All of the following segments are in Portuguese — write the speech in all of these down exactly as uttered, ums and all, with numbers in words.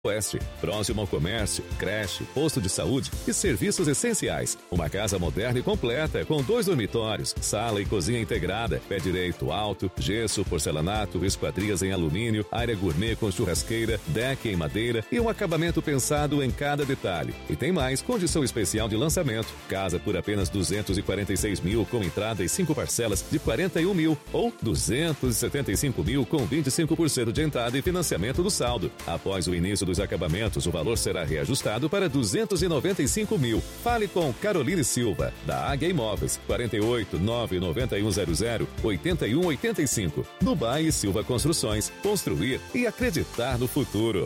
Oeste, próximo ao comércio, creche, posto de saúde e serviços essenciais. Uma casa moderna e completa, com dois dormitórios, sala e cozinha integrada, pé direito alto, gesso, porcelanato, esquadrias em alumínio, área gourmet com churrasqueira, deck em madeira e um acabamento pensado em cada detalhe. E tem mais, condição especial de lançamento. Casa por apenas duzentos e quarenta e seis mil com entrada e cinco parcelas de quarenta e um mil ou duzentos e setenta e cinco mil com vinte e cinco por cento de entrada e financiamento do saldo. Após o início do dos acabamentos, o valor será reajustado para duzentos e noventa e cinco mil. Fale com Caroline Silva, da Águia Imóveis, quarenta e oito, nove nove um zero zero, oito um oito cinco. Dubai e Silva Construções, construir e acreditar no futuro.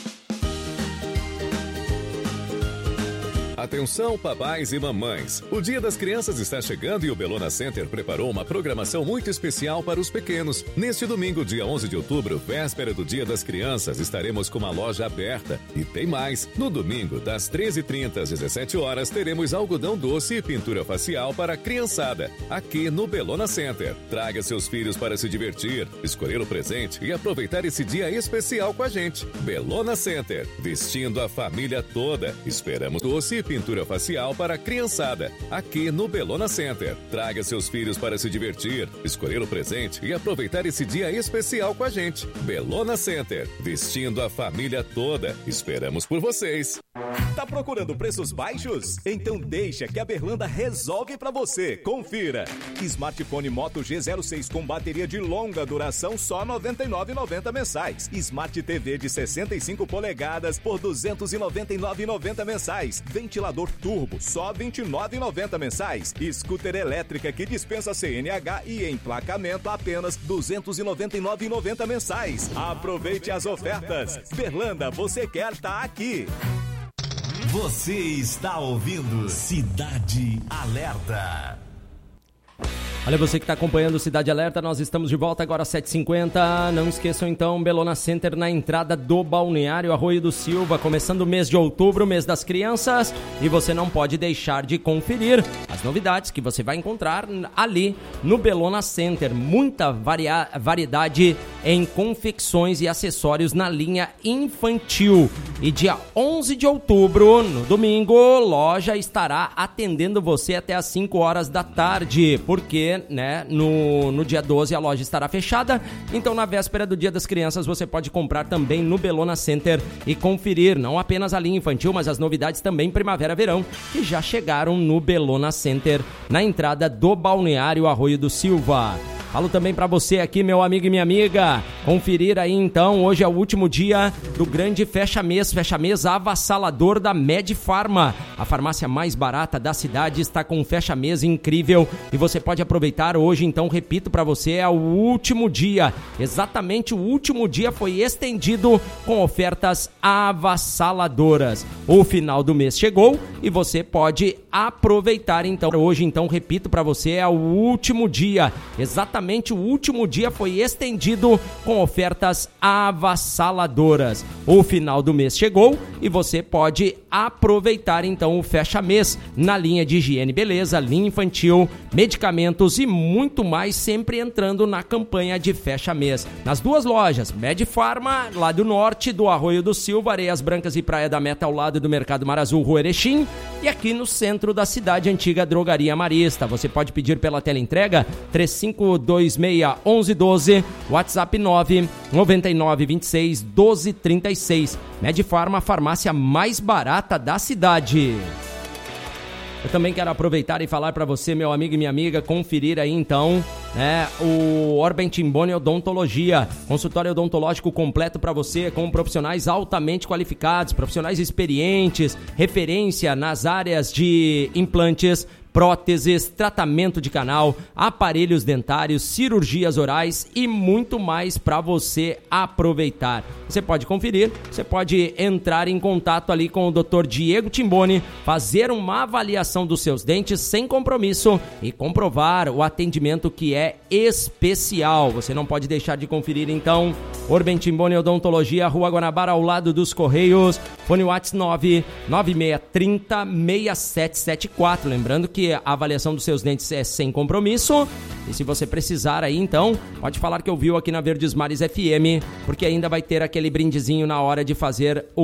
Atenção, papais e mamães! O Dia das Crianças está chegando e o Bellona Center preparou uma programação muito especial para os pequenos. Neste domingo, dia onze de outubro, véspera do Dia das Crianças, estaremos com uma loja aberta. E tem mais! No domingo, das treze e trinta às dezessete horas, teremos algodão doce e pintura facial para a criançada, aqui no Bellona Center. Traga seus filhos para se divertir, escolher o presente e aproveitar esse dia especial com a gente. Bellona Center, vestindo a família toda. Esperamos doce e pintura facial para a criançada, aqui no Bellona Center. Traga seus filhos para se divertir, escolher o presente e aproveitar esse dia especial com a gente. Bellona Center, vestindo a família toda. Esperamos por vocês. Tá procurando preços baixos? Então deixa que a Berlanda resolve pra você. Confira. Smartphone Moto G zero seis com bateria de longa duração só noventa e nove reais e noventa centavos mensais. Smart T V de sessenta e cinco polegadas por duzentos e noventa e nove reais e noventa centavos mensais. Ventilador turbo só vinte e nove reais e noventa centavos mensais. Scooter elétrica que dispensa C N H e emplacamento apenas duzentos e noventa e nove reais e noventa centavos mensais. Aproveite as ofertas. Berlanda, você quer tá aqui. Você está ouvindo Cidade Alerta. Olha, você que está acompanhando o Cidade Alerta, nós estamos de volta agora às sete e cinquenta. Não esqueçam então, Bellona Center na entrada do Balneário Arroio do Silva, começando o mês de outubro, mês das crianças, e você não pode deixar de conferir as novidades que você vai encontrar ali no Bellona Center. Muita varia- variedade em confecções e acessórios na linha infantil. E dia onze de outubro, no domingo, loja estará atendendo você até às cinco horas da tarde, porque né, no, no dia doze a loja estará fechada, então na véspera do Dia das Crianças você pode comprar também no Bellona Center e conferir não apenas a linha infantil, mas as novidades também primavera-verão que já chegaram no Bellona Center na entrada do Balneário Arroio do Silva. Falo também para você aqui, meu amigo e minha amiga, conferir aí então, hoje é o último dia do grande fecha-mês, fecha-mês avassalador da Medfarma. A farmácia mais barata da cidade está com um fecha-mês incrível e você pode aproveitar hoje, então, repito para você, é o último dia, exatamente o último dia foi estendido com ofertas avassaladoras. O final do mês chegou e você pode aproveitar então, hoje então, repito para você, é o último dia, exatamente o último dia foi estendido com ofertas avassaladoras. O final do mês chegou e você pode aproveitar então o fecha-mês na linha de higiene e beleza, linha infantil, medicamentos e muito mais, sempre entrando na campanha de fecha-mês. Nas duas lojas, Medfarma, lá do norte do Arroio do Silva, Areias Brancas e Praia da Meta, ao lado do Mercado Mar Azul, Rua Erechim, e aqui no centro da cidade, antiga Drogaria Marista. Você pode pedir pela teleentrega três cinco dois seis um um um dois, WhatsApp nove nove nove dois seis um dois três seis. Medfarma, a farmácia mais barata da cidade. Eu também quero aproveitar e falar para você, meu amigo e minha amiga, conferir aí então, né, o Orben Timboni Odontologia, consultório odontológico completo para você, com profissionais altamente qualificados, profissionais experientes, referência nas áreas de implantes, próteses, tratamento de canal, aparelhos dentários, cirurgias orais e muito mais para você aproveitar. Você pode conferir, você pode entrar em contato ali com o doutor Diego Timboni, fazer uma avaliação dos seus dentes sem compromisso e comprovar o atendimento que é especial. Você não pode deixar de conferir então, Orben Timboni Odontologia, Rua Guanabara, ao lado dos Correios, fone WhatsApp nove nove seis três zero seis sete sete quatro, lembrando que a avaliação dos seus dentes é sem compromisso. E se você precisar aí, então, pode falar que ouviu aqui na Verdes Mares F M, porque ainda vai ter aquele brindezinho na hora de fazer o